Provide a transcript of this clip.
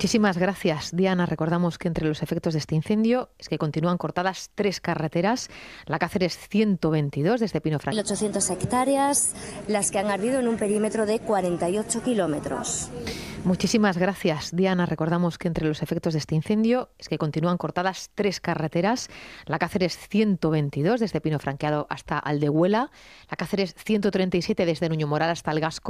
Muchísimas gracias, Diana. Recordamos que entre los efectos de este incendio es que continúan cortadas 3 carreteras. La Cáceres 122 desde Pino Franco. 1.800 hectáreas, las que han ardido en un perímetro de 48 kilómetros. Muchísimas gracias, Diana. Recordamos que entre los efectos de este incendio es que continúan cortadas 3 carreteras. La Cáceres 122 desde Pino Franqueado hasta Aldehuela. La Cáceres 137 desde Nuño Moral hasta El Gasco.